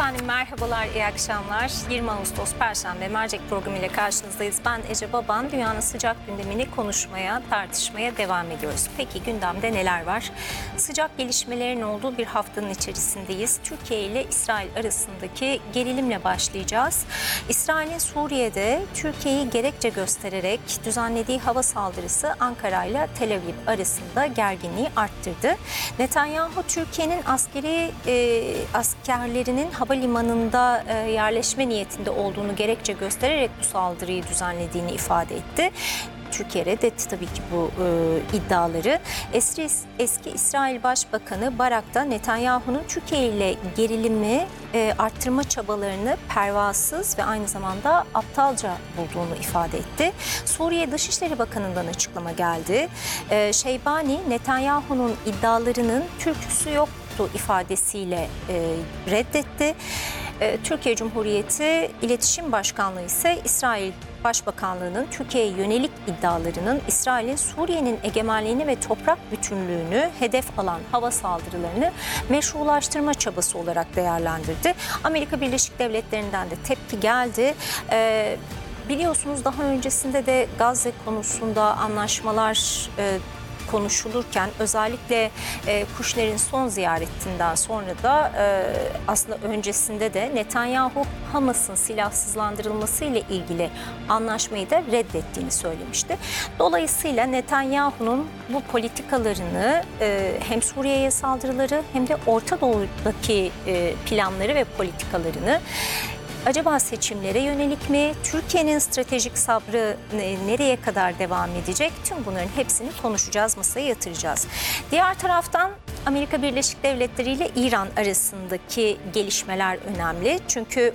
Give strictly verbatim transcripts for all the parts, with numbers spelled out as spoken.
Efendim merhabalar, iyi akşamlar. yirmi Ağustos Perşembe mercek programı ile karşınızdayız. Ben Ece Baban. Dünyanın sıcak gündemini konuşmaya, tartışmaya devam ediyoruz. Peki gündemde neler var? Sıcak gelişmelerin olduğu bir haftanın içerisindeyiz. Türkiye ile İsrail arasındaki gerilimle başlayacağız. İsrail'in Suriye'de Türkiye'yi gerekçe göstererek düzenlediği hava saldırısı Ankara ile Tel Aviv arasında gerginliği arttırdı. Netanyahu Türkiye'nin askeri e, askerlerinin havalimanında e, yerleşme niyetinde olduğunu gerekçe göstererek bu saldırıyı düzenlediğini ifade etti. Türkiye reddetti tabii ki bu e, iddiaları. Eski, eski İsrail Başbakanı Barak da Netanyahu'nun Türkiye ile gerilimi e, arttırma çabalarını pervasız ve aynı zamanda aptalca bulduğunu ifade etti. Suriye Dışişleri Bakanı'ndan açıklama geldi. E, Şeybani Netanyahu'nun iddialarının Türküsü yok ifadesiyle e, reddetti. E, Türkiye Cumhuriyeti İletişim Başkanlığı ise İsrail Başbakanlığı'nın Türkiye'ye yönelik iddialarının İsrail'in Suriye'nin egemenliğini ve toprak bütünlüğünü hedef alan hava saldırılarını meşrulaştırma çabası olarak değerlendirdi. Amerika Birleşik Devletleri'nden de tepki geldi. E, biliyorsunuz daha öncesinde de Gazze konusunda anlaşmalar e, konuşulurken özellikle e, Kuşner'in son ziyaretinden sonra da e, aslında öncesinde de Netanyahu Hamas'ın silahsızlandırılması ile ilgili anlaşmayı da reddettiğini söylemişti. Dolayısıyla Netanyahu'nun bu politikalarını e, hem Suriye'ye saldırıları hem de Orta Doğu'daki e, planları ve politikalarını acaba seçimlere yönelik mi? Türkiye'nin stratejik sabrı nereye kadar devam edecek? Tüm bunların hepsini konuşacağız, masaya yatıracağız. Diğer taraftan Amerika Birleşik Devletleri ile İran arasındaki gelişmeler önemli. Çünkü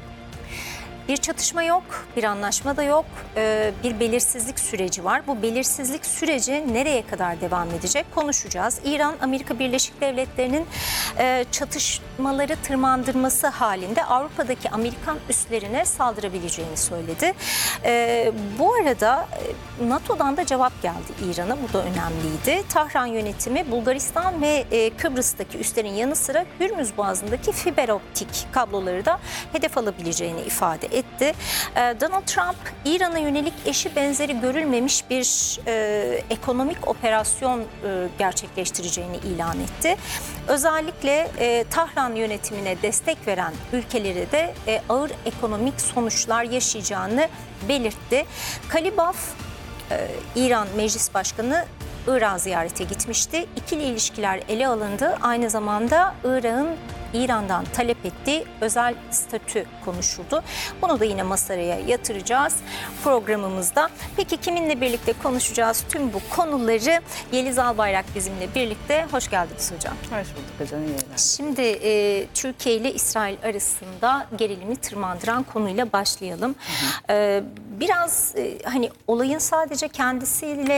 bir çatışma yok, bir anlaşma da yok, bir belirsizlik süreci var. Bu belirsizlik süreci nereye kadar devam edecek konuşacağız. İran, Amerika Birleşik Devletleri'nin çatışmaları tırmandırması halinde Avrupa'daki Amerikan üslerine saldırabileceğini söyledi. Bu arada NATO'dan da cevap geldi İran'a, bu da önemliydi. Tahran yönetimi Bulgaristan ve Kıbrıs'taki üslerin yanı sıra Hürmüz Boğazı'ndaki fiber optik kabloları da hedef alabileceğini ifade etti. etti. Donald Trump, İran'a yönelik eşi benzeri görülmemiş bir e, ekonomik operasyon e, gerçekleştireceğini ilan etti. Özellikle e, Tahran yönetimine destek veren ülkeleri de e, ağır ekonomik sonuçlar yaşayacağını belirtti. Kalibaf, e, İran Meclis Başkanı Irak'a ziyarete gitmişti. İkili ilişkiler ele alındı. Aynı zamanda Irak'ın İran'dan talep ettiği özel statü konuşuldu. Bunu da yine masaya yatıracağız programımızda. Peki kiminle birlikte konuşacağız tüm bu konuları? Yeliz Albayrak bizimle birlikte. Hoş geldiniz hocam. Hoş bulduk hocam. Şimdi e, Türkiye ile İsrail arasında gerilimi tırmandıran konuyla başlayalım. Hı hı. E, biraz e, hani olayın sadece kendisiyle